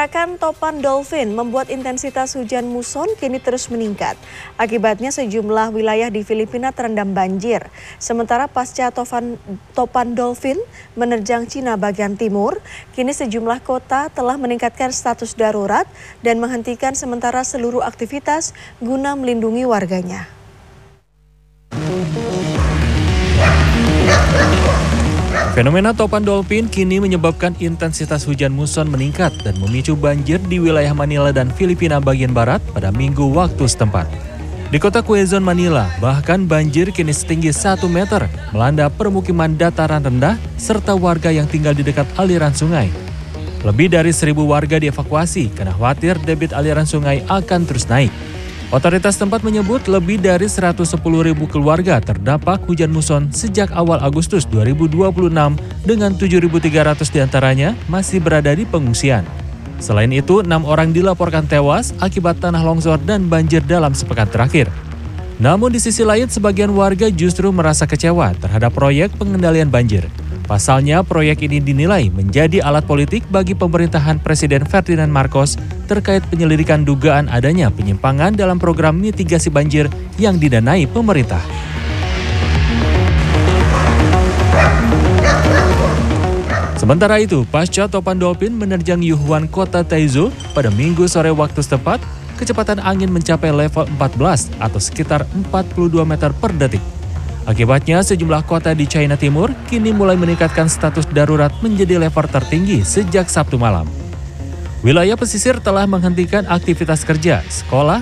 Pergerakan topan dolphin membuat intensitas hujan muson kini terus meningkat. Akibatnya sejumlah wilayah di Filipina terendam banjir. Sementara pasca topan dolphin menerjang Cina bagian timur, kini sejumlah kota telah meningkatkan status darurat dan menghentikan sementara seluruh aktivitas guna melindungi warganya. Fenomena topan dolphin kini menyebabkan intensitas hujan muson meningkat dan memicu banjir di wilayah Manila dan Filipina bagian barat pada Minggu waktu setempat. Di kota Quezon, Manila, bahkan banjir kini setinggi 1 meter melanda permukiman dataran rendah serta warga yang tinggal di dekat aliran sungai. Lebih dari 1.000 warga dievakuasi karena khawatir debit aliran sungai akan terus naik. Otoritas tempat menyebut lebih dari 110.000 keluarga terdampak hujan muson sejak awal Agustus 2026 dengan 7.300 diantaranya masih berada di pengungsian. Selain itu, 6 orang dilaporkan tewas akibat tanah longsor dan banjir dalam sepekan terakhir. Namun di sisi lain, sebagian warga justru merasa kecewa terhadap proyek pengendalian banjir. Pasalnya, proyek ini dinilai menjadi alat politik bagi pemerintahan Presiden Ferdinand Marcos terkait penyelidikan dugaan adanya penyimpangan dalam program mitigasi banjir yang didanai pemerintah. Sementara itu, pasca topan dolphin menerjang Yuhuan, kota Taizhou pada Minggu sore waktu setempat, kecepatan angin mencapai level 14 atau sekitar 42 meter per detik. Akibatnya, sejumlah kota di China Timur kini mulai meningkatkan status darurat menjadi level tertinggi sejak Sabtu malam. Wilayah pesisir telah menghentikan aktivitas kerja, sekolah,